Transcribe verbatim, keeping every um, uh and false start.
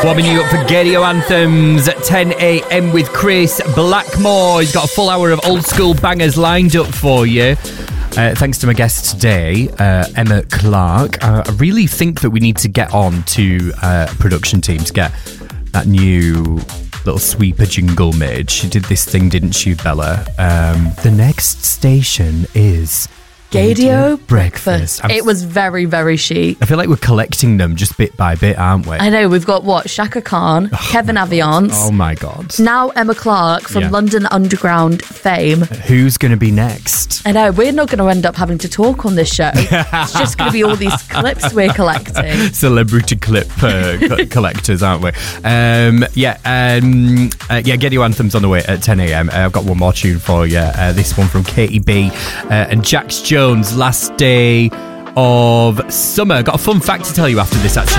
Warming you up for Gadio Anthems at ten a.m. with Chris Blackmore. He's got a full hour of old school bangers lined up for you. Uh, thanks to my guest today, uh, Emma Clark. Uh, I really think that we need to get on to uh, production team to get that new little sweeper jingle made. She did this thing, didn't she, Bella? Um, the next station is Gadio Breakfast. I'm it was very, very chic. I feel like we're collecting them just bit by bit, aren't we? I know. We've got what? Shaka Khan, oh Kevin Aviance. Oh my God. Now Emma Clark from Yeah. London Underground fame. Who's going to be next? I know. We're not going to end up having to talk on this show. It's just going to be all these clips we're collecting. Celebrity clip uh, co- collectors, aren't we? Um, yeah, um, uh, yeah. Gadio Anthems on the way at ten a.m. Uh, I've got one more tune for you. Uh, this one from Katie B uh, and Jax Jones. Last day of summer. Got a fun fact to tell you after this, actually.